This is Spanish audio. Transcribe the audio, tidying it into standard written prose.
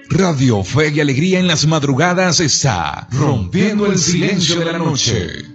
Radio Fe y Alegría en las madrugadas está rompiendo el silencio de la noche.